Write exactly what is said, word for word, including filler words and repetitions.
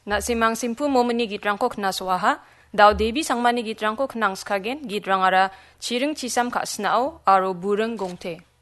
Na simang simpu momeni gitrangko kena swaha, daw debi sangmani gitrangko kenang skagen, gitrangara chiring chisam kasnao aro bureng gongte.